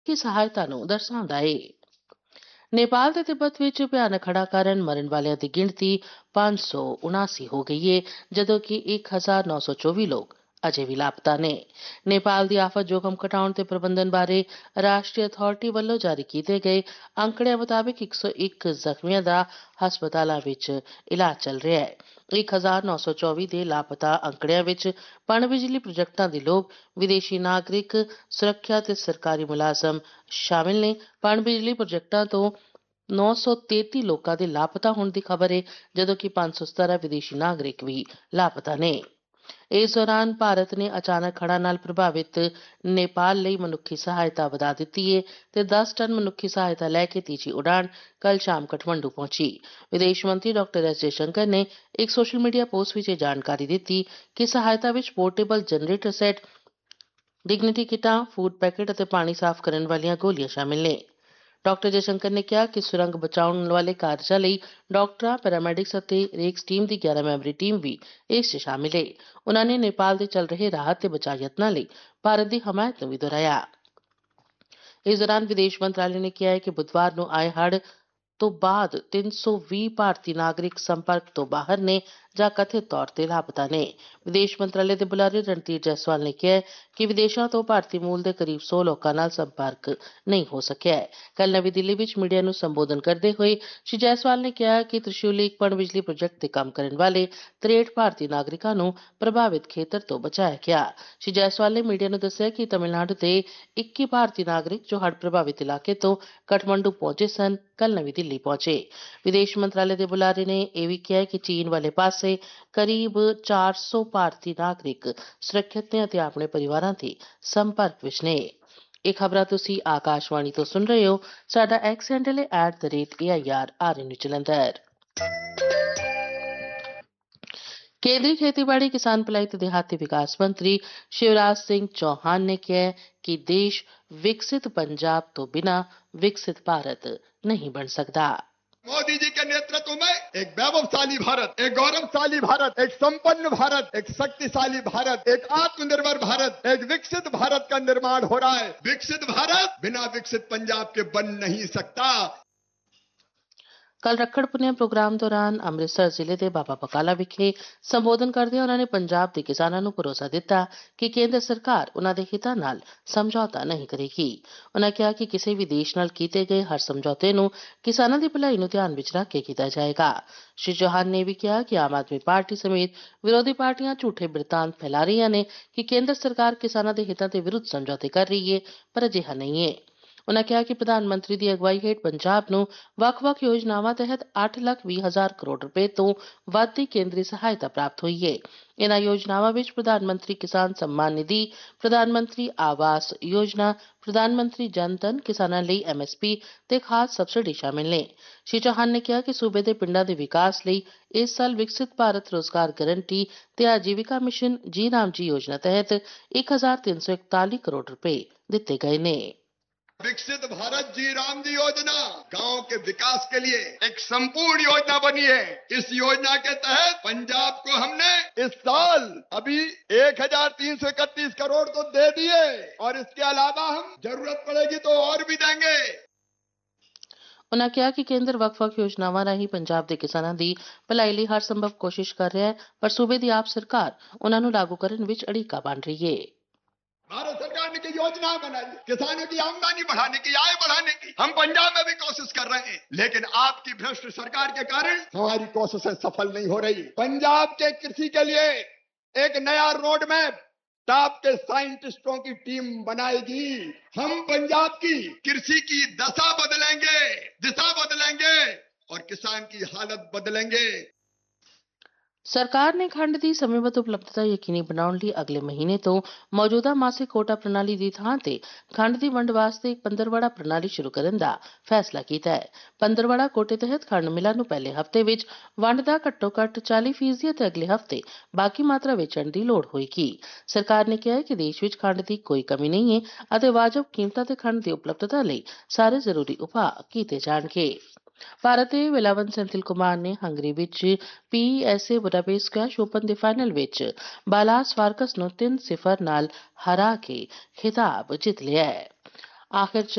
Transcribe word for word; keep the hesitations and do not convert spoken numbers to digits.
की ਸਹਾਇਤਾ ਨੂੰ ਦਰਸਾਉਂਦਾ ਹੈ। ਨੇਪਾਲ ਤੇ ਤਿੱਬਤ ਵਿੱਚ ਭਿਆਨਕ ਹੜ੍ਹਾਂ ਕਾਰਨ ਮਰਨ ਵਾਲਿਆਂ ਦੀ ਗਿਣਤੀ ਪੰਜ ਸੌ ਉਨਾਸੀ ਹੋ ਗਈ ਹੈ, ਜਦੋਂ ਕਿ ਇੱਕ ਹਜ਼ਾਰ ਨੌ ਸੌ ਚੌਵੀ ਲੋਕ ਅਜੇ ਵੀ ਲਾਪਤਾ ਨੇ। ਨੇਪਾਲ ਦੀ ਆਫਤ ਜੋਖਮ ਘਟਾਉਣ ਤੇ ਪ੍ਰਬੰਧਨ ਬਾਰੇ ਰਾਸ਼ਟਰੀ ਅਥਾਰਟੀ ਵੱਲੋਂ ਜਾਰੀ ਕੀਤੇ ਗਏ ਅੰਕੜਿਆਂ ਮੁਤਾਬਿਕ ਇੱਕ ਸੌ ਇੱਕ ਜ਼ਖਮੀਆਂ ਦਾ ਹਸਪਤਾਲਾਂ ਵਿੱਚ ਇਲਾਜ ਚੱਲ ਰਿਹਾ ਹੈ। ਇੱਕ ਹਜ਼ਾਰ ਨੌ ਸੌ ਚੌਵੀ ਦੇ ਲਾਪਤਾ ਅੰਕੜਿਆਂ ਵਿੱਚ ਪਣ ਬਿਜਲੀ ਪ੍ਰੋਜੈਕਟਾਂ ਦੇ ਲੋਕ, ਵਿਦੇਸ਼ੀ ਨਾਗਰਿਕ, ਸੁਰੱਖਿਆ ਤੇ ਸਰਕਾਰੀ ਮੁਲਾਜ਼ਮ ਸ਼ਾਮਿਲ ਨੇ। ਪਣ ਬਿਜਲੀ ਪ੍ਰੋਜੈਕਟਾਂ ਤੋਂ ਨੌ ਸੌ ਤੇਤੀ ਲੋਕਾਂ ਦੇ ਲਾਪਤਾ ਹੋਣ ਦੀ ਖਬਰ ਹੈ, ਜਦੋਂ ਕਿ ਪੰਜ ਸੌ ਸਤਾਰਾਂ ਵਿਦੇਸ਼ੀ ਨਾਗਰਿਕ ਵੀ ਲਾਪਤਾ ਨੇ। ਇਸ ਦੌਰਾਨ ਭਾਰਤ ਨੇ ਅਚਾਨਕ ਹੜ੍ਹਾਂ ਨਾਲ ਪ੍ਰਭਾਵਿਤ ਨੇਪਾਲ ਲਈ ਮਨੁੱਖੀ ਸਹਾਇਤਾ ਵਧਾ ਦਿੱਤੀ ਹੈ ਤੇ ਦਸ ਟਨ ਮਨੁੱਖੀ ਸਹਾਇਤਾ ਲੈ ਕੇ ਤੀਜੀ ਉਡਾਣ ਕੱਲ ਸ਼ਾਮ ਕਠਮੰਡੂ ਪਹੁੰਚੀ। ਵਿਦੇਸ਼ ਮੰਤਰੀ ਡਾਕਟਰ ਐਸ ਜੈਸ਼ੰਕਰ ਨੇ ਇੱਕ ਸੋਸ਼ਲ ਮੀਡੀਆ ਪੋਸਟ ਵਿੱਚ ਇਹ ਜਾਣਕਾਰੀ ਦਿੱਤੀ ਕਿ ਸਹਾਇਤਾ ਵਿੱਚ portable generator set, dignity ਕਿਟਾਂ, food packet ਅਤੇ ਪਾਣੀ ਸਾਫ਼ ਕਰਨ ਵਾਲੀਆਂ ਗੋਲੀਆਂ ਸ਼ਾਮਿਲ ਨੇ। ਡਾਕਟਰ ਜੈਸ਼ੰਕਰ ਨੇ ਕਿਹਾ ਕਿ ਸੁਰੰਗ ਬਚਾਉਣ ਵਾਲੇ ਕਾਰਜਾਂ ਲਈ ਡਾਕਟਰਾਂ, ਪੈਰਾਮੈਡਿਕਸ ਅਤੇ ਰੇਕਸ ਟੀਮ ਦੀ ਗਿਆਰਾਂ ਮੈਂਬਰੀ ਟੀਮ ਵੀ ਇਸ 'ਚ ਸ਼ਾਮਿਲ ਹੈ। ਉਨ੍ਹਾਂ ਨੇ ਨੇਪਾਲ ਦੇ ਚੱਲ ਰਹੇ ਰਾਹਤ ਤੇ ਬਚਾਅ ਯਤਨਾਂ ਲਈ ਭਾਰਤ ਦੀ ਹਮਾਇਤ ਨੂੰ ਵੀ ਦੁਹਰਾਇਆ। ਇਸ ਦੌਰਾਨ ਵਿਦੇਸ਼ ਮੰਤਰਾਲੇ ਨੇ ਕਿਹਾ ਹੈ ਕਿ ਬੁੱਧਵਾਰ ਨੂੰ ਆਏ ਹੜ੍ਹ ਤੋਂ ਬਾਅਦ ਤਿੰਨ ਸੌ ਵੀਹ ਭਾਰਤੀ ਨਾਗਰਿਕ ਸੰਪਰਕ ਤੋਂ ਬਾਹਰ ਨੇ ਜਾਂ ਕਥਿਤ ਤੌਰ ਤੇ ਲਾਪਤਾ ਨੇ। ਵਿਦੇਸ਼ ਮੰਤਰਾਲੇ ਦੇ ਬੁਲਾਰੇ ਰਣਧੀਰ ਜੈਸਵਾਲ ਨੇ ਕਿਹਾ ਕਿ ਵਿਦੇਸ਼ਾਂ ਤੋਂ ਭਾਰਤੀ ਮੂਲ ਦੇ ਕਰੀਬ ਸੌ ਲੋਕਾਂ ਨਾਲ ਸੰਪਰਕ ਨਹੀਂ ਹੋ ਸਕਿਆ ਹੈ। ਕੱਲ ਨਵੀਂ ਦਿੱਲੀ ਵਿੱਚ ਮੀਡੀਆ ਨੂੰ ਸੰਬੋਧਨ ਕਰਦੇ ਹੋਏ ਸ਼੍ਰੀ ਜੈਸਵਾਲ ਨੇ ਕਿਹਾ ਕਿ ਤ੍ਰਿਸ਼ੂਲੀ ਇੱਕ ਪਣ ਬਿਜਲੀ ਪ੍ਰੋਜੈਕਟ ਤੇ ਕੰਮ ਕਰਨ ਵਾਲੇ ਤਰੇਹਠ ਭਾਰਤੀ ਨਾਗਰਿਕਾਂ ਨੂੰ ਪ੍ਰਭਾਵਿਤ ਖੇਤਰ ਤੋਂ ਬਚਾਇਆ ਗਿਆ। ਸ਼੍ਰੀ ਜੈਸਵਾਲ ਨੇ ਮੀਡੀਆ ਨੂੰ ਦੱਸਿਆ ਕਿ ਤਮਿਲਨਾਡੂ ਦੇ ਇੱਕੀ ਭਾਰਤੀ ਨਾਗਰਿਕ ਜੋ ਹੜ੍ਹ ਪ੍ਰਭਾਵਿਤ ਇਲਾਕੇ ਤੋਂ ਕਠਮੰਡੂ ਪਹੁੰਚੇ ਸਨ, ਕੱਲ ਨਵੀਂ ਦਿੱਲੀ ਪਹੁੰਚੇ। ਵਿਦੇਸ਼ ਮੰਤਰਾਲੇ ਦੇ ਬੁਲਾਰੇ ਨੇ ਇਹ ਵੀ ਕਿਹਾ ਕਿ ਚੀਨ ਵਾਲੇ ਪਾਸੇ ਕਰੀਬ ਚਾਰ ਸੌ ਭਾਰਤੀ ਨਾਗਰਿਕ ਸੁਰੱਖਿਅਤ ਨੇ ਅਤੇ ਆਪਣੇ ਪਰਿਵਾਰਾਂ ਦੇ ਸੰਪਰਕ ਵਿੱਚ ਨੇ। ਇਹ ਖਬਰਾਂ ਤੁਸੀਂ ਆਕਾਸ਼ਵਾਣੀ ਤੋਂ ਸੁਣ ਰਹੇ ਹੋ। ਸਾਡਾ ਐਕਸ ਹੈਂਡਲ ਹੈ at the rate A I R R ਐਨ ਜਲੰਧਰ। ਕੇਂਦਰੀ ਖੇਤੀਬਾੜੀ, ਕਿਸਾਨ ਭਲਾਈ ਤੇ ਦਿਹਾਤੀ ਵਿਕਾਸ ਮੰਤਰੀ ਸ਼ਿਵਰਾਜ ਸਿੰਘ ਚੌਹਾਨ ਨੇ ਕਿਹਾ ਕਿ ਦੇਸ਼ ਵਿਕਸਿਤ ਪੰਜਾਬ ਤੋਂ ਬਿਨਾਂ ਵਿਕਸਿਤ ਭਾਰਤ नहीं बन सकता। मोदी जी के नेतृत्व में एक वैभवशाली भारत, एक गौरवशाली भारत, एक संपन्न भारत, एक शक्तिशाली भारत, एक आत्मनिर्भर भारत, एक विकसित भारत का निर्माण हो रहा है। विकसित भारत बिना विकसित पंजाब के बन नहीं सकता। ਕੱਲ ਰੱਖੜ ਪੁੰਨਿਆ ਪ੍ਰੋਗਰਾਮ ਦੌਰਾਨ ਅੰਮ੍ਰਿਤਸਰ ਜ਼ਿਲ੍ਹੇ ਦੇ ਬਾਬਾ ਬਕਾਲਾ ਵਿਖੇ ਸੰਬੋਧਨ ਕਰਦਿਆਂ ਉਹਨਾਂ ਨੇ ਪੰਜਾਬ ਦੇ ਕਿਸਾਨਾਂ ਨੂੰ ਭਰੋਸਾ ਦਿੱਤਾ ਕਿ ਕੇਂਦਰ ਸਰਕਾਰ ਉਹਨਾਂ ਦੇ ਹਿੱਤਾਂ ਨਾਲ ਸਮਝੌਤਾ ਨਹੀਂ ਕਰੇਗੀ। ਉਹਨਾਂ ਕਿਹਾ ਕਿ ਕਿਸੇ ਵੀ ਦੇਸ਼ ਨਾਲ ਕੀਤੇ ਗਏ ਹਰ ਸਮਝੌਤੇ ਨੂੰ ਕਿਸਾਨਾਂ ਦੀ ਭਲਾਈ ਨੂੰ ਧਿਆਨ ਵਿੱਚ ਰੱਖ ਕੇ ਕੀਤਾ ਜਾਏਗਾ। ਸ਼੍ਰੀ ਚੌਹਾਨ ਨੇ ਵੀ ਕਿਹਾ ਕਿ ਆਮ ਆਦਮੀ ਪਾਰਟੀ ਸਮੇਤ ਵਿਰੋਧੀ ਪਾਰਟੀਆਂ ਝੂਠੇ ਬਿਰਤਾਂਤ ਫੈਲਾ ਰਹੀਆਂ ਨੇ ਕਿ ਕੇਂਦਰ ਸਰਕਾਰ ਕਿਸਾਨਾਂ ਦੇ ਹਿੱਤਾਂ ਦੇ ਵਿਰੁੱਧ ਸਮਝੌਤੇ ਕਰ ਰਹੀ ਹੈ, ਪਰ ਅਜਿਹਾ ਨਹੀਂ ਹੈ। ਉਨ੍ਹਾਂ ਕਿਹਾ ਕਿ ਪ੍ਰਧਾਨ ਮੰਤਰੀ ਦੀ ਅਗਵਾਈ ਹੇਠ ਪੰਜਾਬ ਨੂੰ ਵੱਖ-ਵੱਖ ਯੋਜਨਾਵਾਂ ਤਹਿਤ ਅੱਠ ਲੱਖ ਵੀਹ ਹਜ਼ਾਰ ਕਰੋੜ ਰੁਪਏ ਤੋਂ ਵੱਧ ਦੀ ਕੇਂਦਰੀ ਸਹਾਇਤਾ ਪ੍ਰਾਪਤ ਹੋਈ ਹੈ। ਇਨ੍ਹਾਂ ਯੋਜਨਾਵਾਂ ਵਿੱਚ ਪ੍ਰਧਾਨ ਮੰਤਰੀ ਕਿਸਾਨ सम्मान ਨਿਧੀ, ਪ੍ਰਧਾਨ ਮੰਤਰੀ ਆਵਾਸ ਯੋਜਨਾ, ਪ੍ਰਧਾਨ ਮੰਤਰੀ ਜਨ ਧਨ, ਕਿਸਾਨਾਂ ਲਈ ਐਮ ਐਸ ਪੀ ਤੇ ਖਾਦ ਸਬਸਿਡੀ ਸ਼ਾਮਿਲ ਨੇ। ਸ਼੍ਰੀ ਚੌਹਾਨ ਨੇ ਕਿਹਾ ਕਿ ਸੂਬੇ ਦੇ ਪਿੰਡਾਂ ਦੇ ਵਿਕਾਸ ਲਈ ਇਸ ਸਾਲ ਵਿਕਸਿਤ ਭਾਰਤ ਰੋਜ਼ਗਾਰ ਗਰੰਟੀ ਤੇ ਆਜੀਵਿਕਾ ਮਿਸ਼ਨ ਜੀ ਰਾਮ ਜੀ ਯੋਜਨਾ ਤਹਿਤ ਇੱਕ ਹਜ਼ਾਰ ਤਿੰਨ ਸੌ ਇਕਤਾਲੀ ਕਰੋੜ ਰੁਪਏ ਦਿੱਤੇ ਗਏ ਨੇ। विकसित भारत जी राम जी योजना गांव के विकास के लिए एक संपूर्ण योजना बनी है। इस योजना के तहत पंजाब को हमने इस साल अभी एक हजार तीन सौ इकतीस करोड़ तो दे दिए और इसके अलावा हम जरूरत पड़ेगी तो और भी देंगे। उन्होंने कहा कि केंद्र ਵੱਖ-ਵੱਖ ਯੋਜਨਾਵਾਂ ਰਾਹੀਂ ਪੰਜਾਬ ਦੇ ਕਿਸਾਨਾਂ ਦੀ ਭਲਾਈ ਲਈ ਹਰ ਸੰਭਵ ਕੋਸ਼ਿਸ਼ ਕਰ ਰਿਹਾ ਹੈ, ਪਰ ਸੂਬੇ ਦੀ ਆਪ ਸਰਕਾਰ ਉਹਨਾਂ ਨੂੰ ਲਾਗੂ ਕਰਨ ਵਿੱਚ ਅੜਿੱਕਾ ਬਣ ਰਹੀ ਹੈ। भारत सरकार ने की योजना बनाई किसानों की आमदनी बढ़ाने की, आय बढ़ाने की। हम पंजाब में भी कोशिश कर रहे हैं, लेकिन आपकी भ्रष्ट सरकार के कारण हमारी कोशिशें सफल नहीं हो रही। पंजाब के कृषि के लिए एक नया रोड मैप टॉप के साइंटिस्टों की टीम बनाएगी। हम पंजाब की कृषि की दशा बदलेंगे, दिशा बदलेंगे और किसान की हालत बदलेंगे। ਸਰਕਾਰ ਨੇ ਖੰਡ ਦੀ ਸਮੇਂਬੱਧ ਉਪਲਬਧਤਾ ਯਕੀਨੀ ਬਣਾਉਣ ਲਈ ਅਗਲੇ ਮਹੀਨੇ ਤੋਂ ਮੌਜੂਦਾ ਮਾਸਿਕ ਕੋਟਾ ਪ੍ਰਣਾਲੀ ਦੀ ਥਾਂ ਤੇ ਖੰਡ ਦੀ ਵੰਡ ਵਾਸਤੇ ਇੱਕ ਪੰਦਰਵਾੜਾ ਪ੍ਰਣਾਲੀ ਸ਼ੁਰੂ ਕਰਨ ਦਾ ਫੈਸਲਾ ਕੀਤਾ ਹੈ। ਪੰਦਰਵਾੜਾ ਕੋਟੇ ਤਹਿਤ ਖੰਡ ਮਿਲਾਂ ਨੂੰ ਪਹਿਲੇ ਹਫ਼ਤੇ ਵਿੱਚ ਵੰਡ ਦਾ ਘੱਟੋ ਘੱਟ ਚਾਲੀ ਫੀਸਦੀ ਅਤੇ ਅਗਲੇ ਹਫ਼ਤੇ ਬਾਕੀ ਮਾਤਰਾ ਵੇਚਣ ਦੀ ਲੋੜ ਹੋਏਗੀ। ਸਰਕਾਰ ਨੇ ਕਿਹਾ ਹੈ ਕਿ ਦੇਸ਼ ਵਿੱਚ ਖੰਡ ਦੀ ਕੋਈ ਕਮੀ ਨਹੀਂ ਹੈ ਅਤੇ ਵਾਜਬ ਕੀਮਤਾਂ ਤੇ ਖੰਡ ਦੀ ਉਪਲਬਧਤਾ ਲਈ ਸਾਰੇ ਜ਼ਰੂਰੀ ਉਪਾਅ ਕੀਤੇ ਜਾਣਗੇ। ਭਾਰਤ ਦੇ ਵੇਲਾਵਨ ਸੈਂਥਿਲ ਕੁਮਾਰ ਨੇ ਹੰਗਰੀ ਵਿੱਚ P S A Budapest squash open ਦੇ ਫਾਈਨਲ ਵਿੱਚ ਬਾਲਾਸ ਫਾਰਕਸ ਨੂੰ ਤਿੰਨ ਸਿਫਰ ਨਾਲ ਹਰਾ ਕੇ ਖਿਤਾਬ ਜਿੱਤ ਲਿਆ ਹੈ। ਆਖਿਰ